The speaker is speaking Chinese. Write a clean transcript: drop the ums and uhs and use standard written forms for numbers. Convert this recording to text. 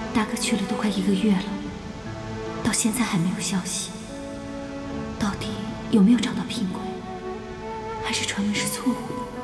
大哥去了都快1个月了，到现在还没有消息。到底有没有找到平鬼？还是传闻是错误的？